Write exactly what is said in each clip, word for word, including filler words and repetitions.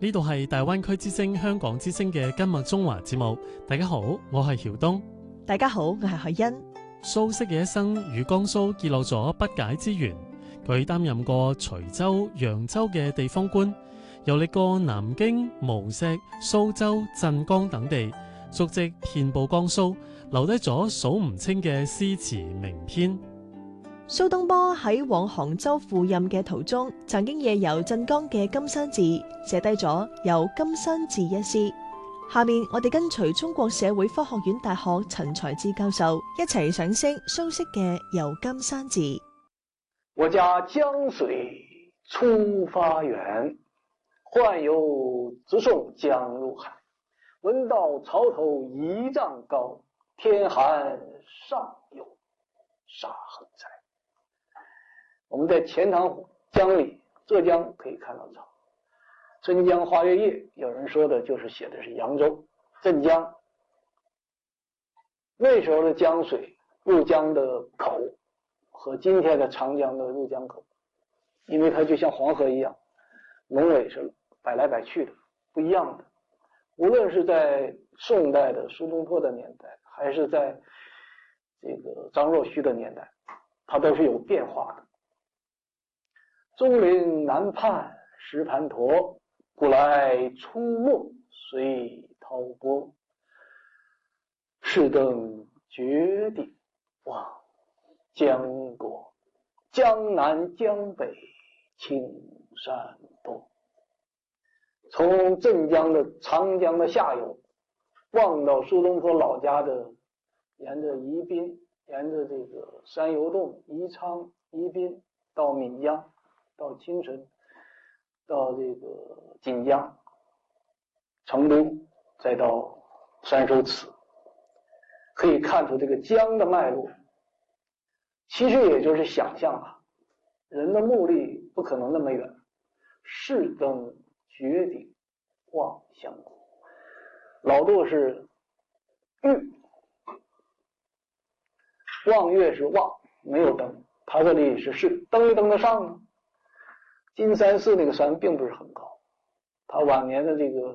呢度係大灣區之聲香港之聲嘅今日中華節目。大家好，我係曉東。 大家好，我係海欣。 蘇軾嘅一生與江蘇揭露咗不解之緣。佢擔任過徐州、揚州嘅地方官，遊歷過南京、無錫、蘇州、鎮江等地，足跡遍佈江蘇，留低咗數唔清嘅詩詞名篇。 蘇東坡喺往杭州赴任嘅途中，曾經夜遊鎮江嘅金山寺，寫低咗《遊金山寺》一詩。下面我哋跟隨中國社會科學院大學陳才智教授一齊賞識蘇軾嘅《遊金山寺》。 我家江水出發源，宦游直送江入海。闻道潮头一丈高，天寒上有沙横在。我们在钱塘江里，浙江可以看到潮。镇江花月夜，有人说的就是写的是扬州、镇江。那时候的江水入江的口和今天的长江的入江口，因为它就像黄河一样，龙尾是摆来摆去的，不一样的。无论是在宋代的苏东坡的年代，还是在这个张若虚的年代，它都是有变化的。中临南畔石盘陀，古来出没随涛波。是登绝顶望江国，江南江北青山多。从镇江的长江的下游望到苏东坡老家的，沿着宜宾，沿着这个山游洞、宜昌、宜宾到岷江，到青城，到这个锦江、成都，再到山手祠，可以看出这个江的脉络。其实也就是想象啊，人的目力不可能那么远。是登绝顶望湘谷，老杜是玉，望月是望，没有登，他这里是是登没登得上呢？金山寺那个山并不是很高，他晚年的这个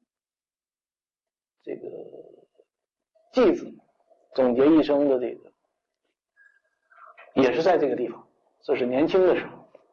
这个偈子总结一生的这个也是在这个地方，这是年轻的时候。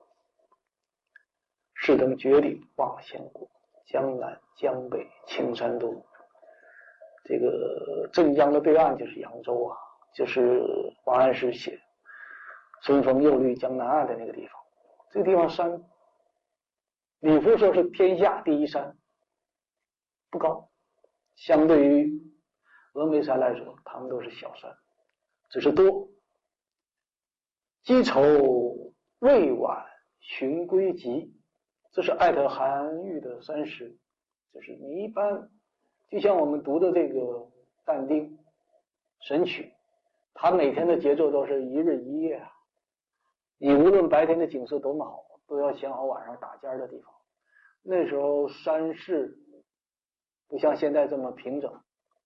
是登绝顶望湘谷，江南江北青山多。这个镇江的对岸就是扬州啊，就是王安石写春风又绿江南岸的那个地方。这个地方山，李夫说是天下第一山，不高，相对于峨眉山来说，它们都是小山，只是多。积愁未晚寻归急，这是艾特韩愈的三诗。就是你一般就像我们读的这个但丁、神曲，他每天的节奏都是一日一夜啊。你无论白天的景色多么好，都要想好晚上打尖的地方。那时候山势不像现在这么平整，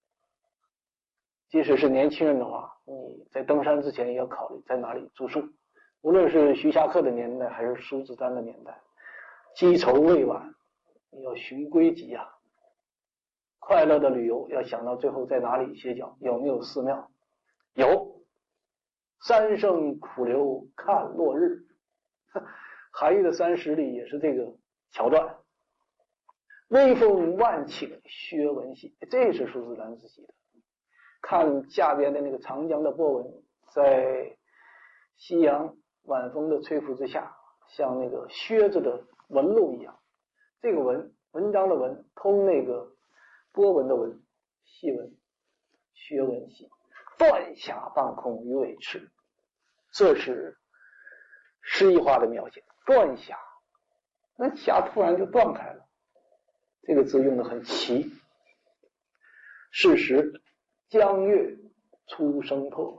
即使是年轻人的话，你在登山之前也要考虑在哪里住宿。无论是徐霞客的年代还是苏子丹的年代，积愁未晚，你要寻归集啊。快乐的旅游要想到最后在哪里歇脚，有没有寺庙？有。三生苦留看落日，韩愈的三十里也是这个桥段。微风万顷薛文系，这是苏子丹自己的。看下边的那个长江的波纹，在夕阳晚风的吹拂之下，像那个靴子的纹路一样。这个纹，文章的文，通那个波纹的纹，细纹，薛文系。断霞半空鱼尾翅，这是诗意化的描写。断霞，那霞突然就断开了，这个字用得很齐。是时江月初生破，